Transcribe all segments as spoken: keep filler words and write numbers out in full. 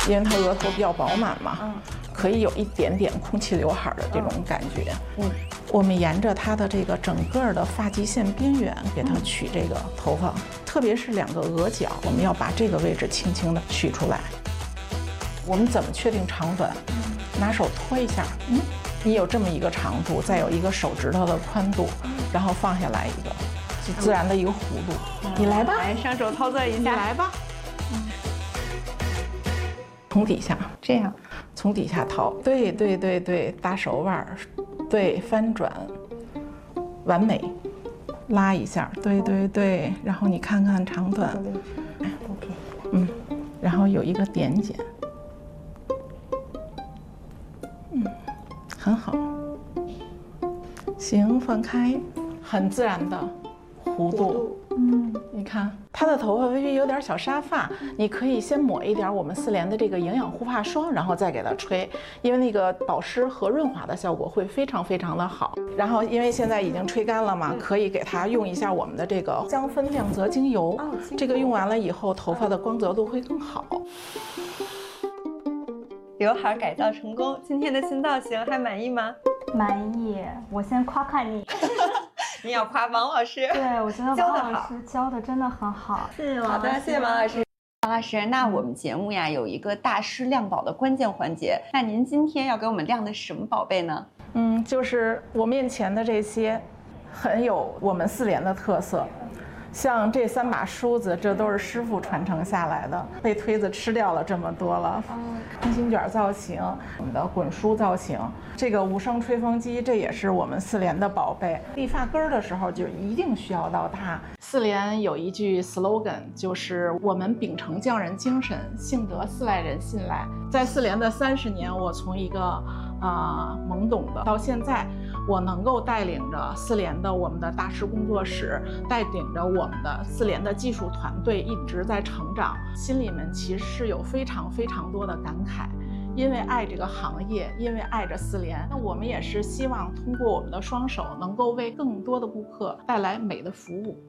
因为他额头比较饱满嘛，嗯，可以有一点点空气刘海的这种感觉。嗯，我们沿着他的这个整个的发际线边缘给他取这个头发，嗯、特别是两个额角，我们要把这个位置轻轻的取出来。我们怎么确定长短？嗯、拿手托一下，嗯，你有这么一个长度，再有一个手指头的宽度，然后放下来一个，就自然的一个弧度。嗯、你来吧， 来上手操作一下， 你来吧。嗯，从底下这样， 从底下掏，对对对对，大手腕，对，翻转，完美，拉一下，对对对，然后你看看长短 ，OK， 嗯，然后有一个点剪，嗯，很好，行，放开，很自然的弧度。嗯，你看他的头发微微有点小沙发，你可以先抹一点我们四联的这个营养护发霜，然后再给它吹，因为那个保湿和润滑的效果会非常非常的好。然后因为现在已经吹干了嘛，可以给它用一下我们的这个香氛亮泽精油，这个用完了以后，头发的光泽度会更好。 刘海改造成功，今天的新造型还满意吗？ 满意，我先夸夸你。 你要夸王老师， 对，我觉得王老师教的真的很好。 谢谢王老师。好的，谢谢王老师。王老师，那我们节目呀有一个大师亮宝的关键环节，那您今天要给我们亮的是什么宝贝呢？ 嗯，就是我面前的这些，很有我们四联的特色。像这三把梳子，这都是师傅传承下来的，被推子吃掉了这么多了。空心卷造型，我们的滚梳造型，这个无声吹风机，这也是我们四联的宝贝。立发根儿的时候就一定需要到它。四联有一句 slogan， 就是我们秉承匠人精神，幸得四代人信赖。在四联的三十年，我从一个啊、呃、懵懂的到现在，我能够带领着四联的我们的大师工作室，带领着我们的四联的技术团队一直在成长，心里面其实是有非常非常多的感慨。因为爱这个行业，因为爱着四联，那我们也是希望通过我们的双手，能够为更多的顾客带来美的服务。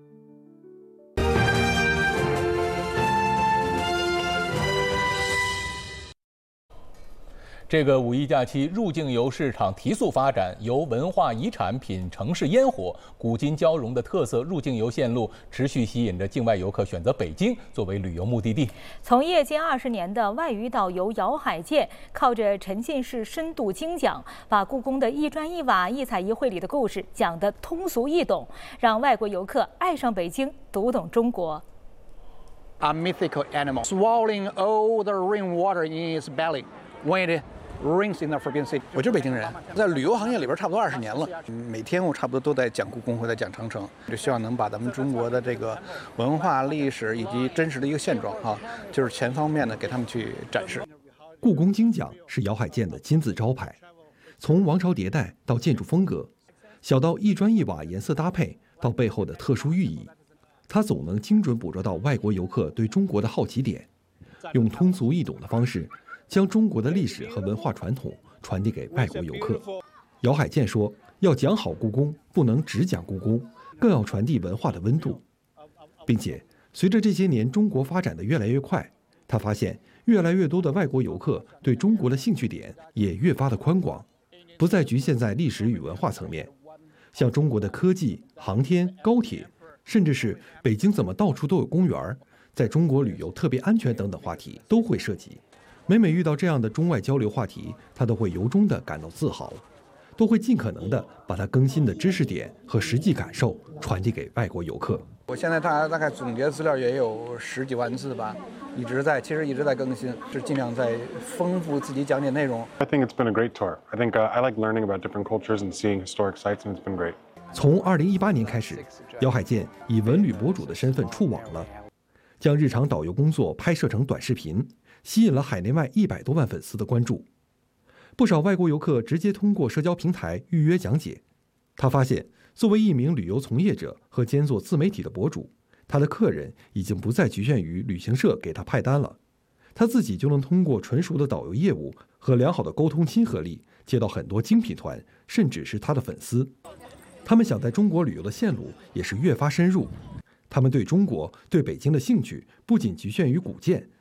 这个五一假期，入境游市场提速发展，由文化遗产品城市烟火、古今交融的特色入境游线路，持续吸引着境外游客选择北京作为旅游目的地。 从业近二十年的外语导游姚海建，靠着沉浸式深度精讲，把故宫的一砖一瓦、一彩一绘里的故事讲得通俗易懂，让外国游客爱上北京，读懂中国。 A mythical animal swallowing all the rainwater in its belly when it rings in the Forbidden City。 我就是北京人，在旅游行业里边差不多二十年了，每天我差不多都在讲故宫或者讲长城，就希望能把咱们中国的这个文化历史以及真实的一个现状啊，就是全方面的给他们去展示。 故宫精讲是姚海建的金字招牌，从王朝迭代到建筑风格，小到一砖一瓦颜色搭配，到背后的特殊寓意，他总能精准捕捉到外国游客对中国的好奇点，用通俗易懂的方式将中国的历史和文化传统传递给外国游客。姚海建说，要讲好故宫，不能只讲故宫，更要传递文化的温度。并且随着这些年中国发展的越来越快，他发现越来越多的外国游客对中国的兴趣点也越发的宽广，不再局限在历史与文化层面，像中国的科技、航天、高铁，甚至是北京怎么到处都有公园，在中国旅游特别安全等等话题都会涉及。每每遇到这样的中外交流话题，他都会由衷地感到自豪，都会尽可能地把他更新的知识点和实际感受传递给外国游客。 我现在大大概总结资料也有十几万字吧，一直在其实一直在更新，是尽量在丰富自己讲解内容。 I think it's been a great tour. I think、uh, I like learning about different cultures and seeing historic sites, and it's been great. 从二零一八年开始，姚海建以文旅博主的身份触网了，将日常导游工作拍摄成短视频，吸引了海内外一百多万粉丝的关注。不少外国游客直接通过社交平台预约讲解。他发现，作为一名旅游从业者和兼做自媒体的博主，他的客人已经不再局限于旅行社给他派单了，他自己就能通过纯熟的导游业务和良好的沟通亲和力，接到很多精品团，甚至是他的粉丝。他们想在中国旅游的线路也是越发深入，他们对中国、对北京的兴趣不仅局限于古建，